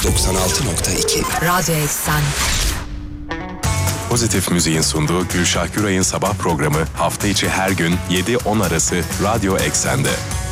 96.2 Radyo Eksen. Pozitif Müziğin sunduğu Gülşah Güray'ın sabah programı hafta içi her gün 7-10 arası Radyo Eksen'de.